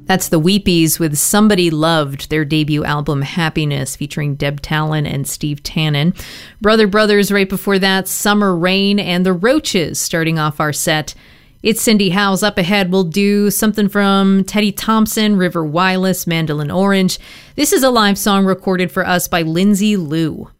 That's the Weepies with Somebody Loved, their debut album Happiness, featuring Deb Talon and Steve Tannen. Brother Brothers right before that, Summer Rain, and the Roaches starting off our set. It's Cindy Howes. Up ahead, we'll do something from Teddy Thompson, River Wireless, Mandolin Orange. This is a live song recorded for us by Lindsay Lou.